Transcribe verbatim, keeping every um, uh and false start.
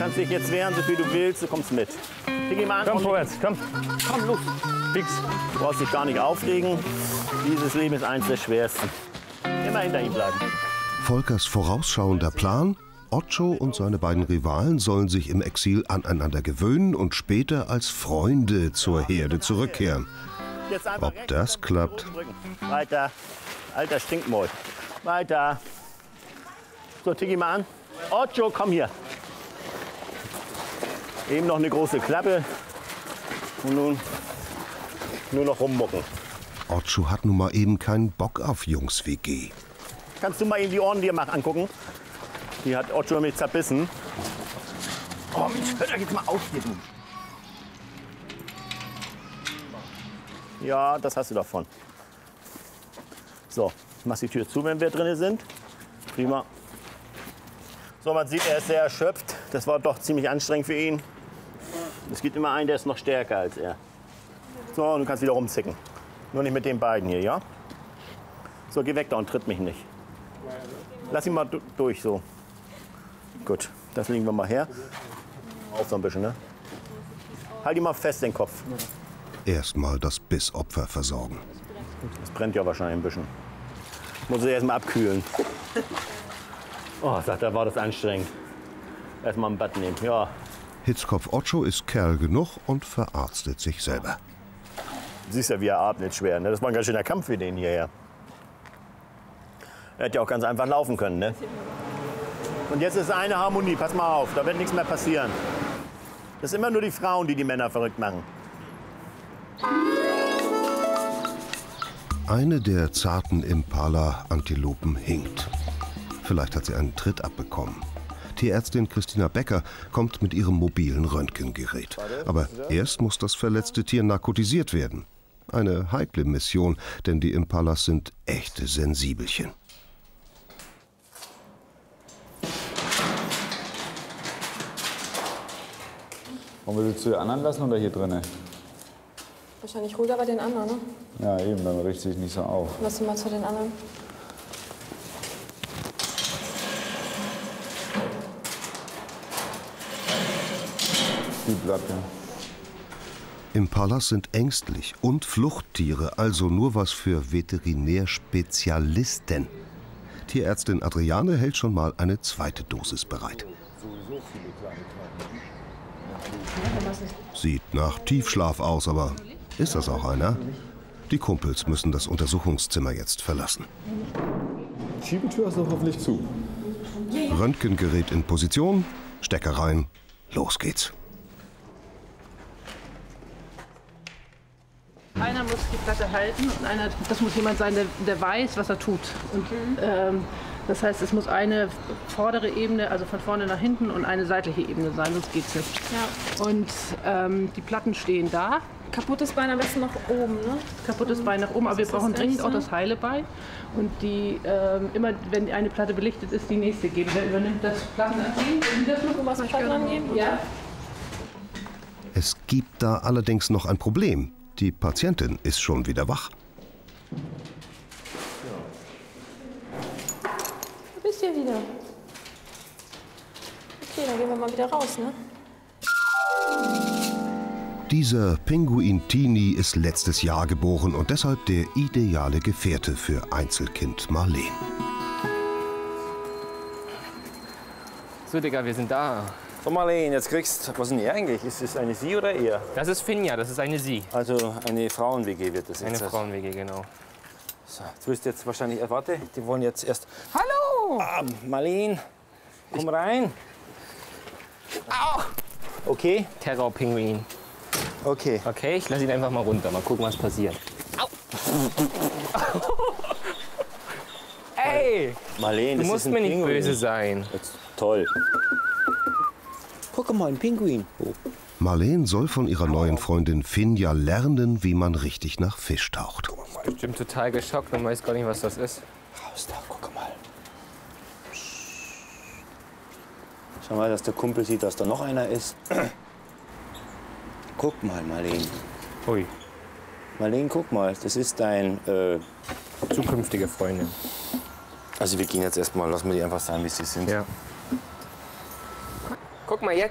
kannst dich jetzt wehren, so viel du willst, du kommst mit. Tiki mal an. Komm vorwärts, komm. Komm, los. Fix. Du brauchst dich gar nicht aufregen. Dieses Leben ist eins der schwersten. Immer hinter ihm bleiben. Volkers vorausschauender Plan: Ocho und seine beiden Rivalen sollen sich im Exil aneinander gewöhnen und später als Freunde zur Herde zurückkehren. Ob das klappt? Weiter. Alter Stinkmaul. Weiter. So, Tiki mal an. Ocho, komm hier. Eben noch eine große Klappe. Und nun nur noch rummucken. Ocho hat nun mal eben keinen Bock auf Jungs-W G. Kannst du mal eben die Ohren dir mal angucken? Die hat Ocho mich zerbissen. Oh Mensch, hört euch jetzt mal auf hier, du. Ja, das hast du davon. So, machst die Tür zu, wenn wir drin sind. Prima. So, man sieht, er ist sehr erschöpft. Das war doch ziemlich anstrengend für ihn. Es gibt immer einen, der ist noch stärker als er. So, und du kannst wieder rumzicken. Nur nicht mit den beiden hier, ja? So, geh weg da und tritt mich nicht. Lass ihn mal durch, so. Gut, das legen wir mal her. Auf so ein bisschen, ne? Halt ihn mal fest, den Kopf. Erstmal das Bissopfer versorgen. Das brennt ja wahrscheinlich ein bisschen. Muss ich erst mal abkühlen. Oh, sagt er, war das anstrengend. Erstmal ein Bad nehmen, ja. Hitzkopf Ocho ist Kerl genug und verarztet sich selber. Du siehst ja, wie er atmet schwer, ne? Das war ein ganz schöner Kampf für den hierher. Er hätte ja auch ganz einfach laufen können, ne? Und jetzt ist eine Harmonie, pass mal auf, da wird nichts mehr passieren. Das sind immer nur die Frauen, die die Männer verrückt machen. Eine der zarten Impala-Antilopen hinkt. Vielleicht hat sie einen Tritt abbekommen. Tierärztin Christina Becker kommt mit ihrem mobilen Röntgengerät. Aber erst muss das verletzte Tier narkotisiert werden. Eine heikle Mission, denn die Impalas sind echte Sensibelchen. Wollen wir sie zu den anderen lassen oder hier drinnen? Wahrscheinlich ruhiger bei den anderen, ne? Ja, eben, dann richtet sich nicht so auf. Lass sie mal zu den anderen. Die bleibt ja. Impalas sind ängstlich und Fluchttiere, also nur was für Veterinärspezialisten. Tierärztin Adriane hält schon mal eine zweite Dosis bereit. Sieht nach Tiefschlaf aus, aber ist das auch einer? Die Kumpels müssen das Untersuchungszimmer jetzt verlassen. Die Schiebetür ist doch hoffentlich zu. Röntgengerät in Position, Stecker rein, los geht's. Einer muss die Platte halten und einer, das muss jemand sein, der, der weiß, was er tut. Und, ähm, das heißt, es muss eine vordere Ebene, also von vorne nach hinten, und eine seitliche Ebene sein, sonst geht's nicht. Ja. Und ähm, die Platten stehen da. Kaputtes Bein am besten nach oben, ne? Kaputtes Bein nach oben, aber wir brauchen dringend auch das heile Bein. Und die, ähm, immer wenn eine Platte belichtet ist, die nächste geben. Wer übernimmt das Plattenanziehen? Will das noch was Platten angeben? Ja. Es gibt da allerdings noch ein Problem. Die Patientin ist schon wieder wach. Du bist hier wieder. Okay, dann gehen wir mal wieder raus, ne? Dieser Pinguin Tini ist letztes Jahr geboren und deshalb der ideale Gefährte für Einzelkind Marleen. So, Digga, wir sind da. So, Marleen, jetzt kriegst du. Was ist denn ihr eigentlich? Ist es eine Sie oder er? Das ist Finja, das ist eine Sie. Also eine Frauen-W G wird das jetzt. Eine also. Frauen-W G, genau. So, jetzt wirst du jetzt wahrscheinlich. Äh, warte, die wollen jetzt erst. Hallo! Ah, Marleen, komm rein. Au! Okay? Terror-Pinguin. Okay. Okay, ich lasse ihn einfach mal runter. Mal gucken, was passiert. Au! Ey! Marleen, du das musst ist ein mir nicht Pinguin. böse sein. Jetzt, toll. Guck mal, ein Pinguin. Oh. Marleen soll von ihrer neuen Freundin Finja lernen, wie man richtig nach Fisch taucht. Bestimmt total geschockt und weiß gar nicht, was das ist. Raus da, guck mal. Schau mal, dass der Kumpel sieht, dass da noch einer ist. Guck mal, Marleen. Ui. Marleen, guck mal, das ist dein äh, zukünftige Freundin. Also wir gehen jetzt erstmal, lassen wir die einfach sein, wie sie sind. Ja. Guck mal jetzt.